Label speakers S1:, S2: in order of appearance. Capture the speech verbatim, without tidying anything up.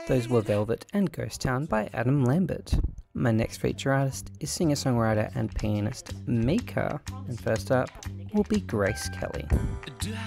S1: Those were Velvet and Ghost Town by Adam Lambert. My next feature artist is singer-songwriter and pianist Mika, and first up will be Grace Kelly.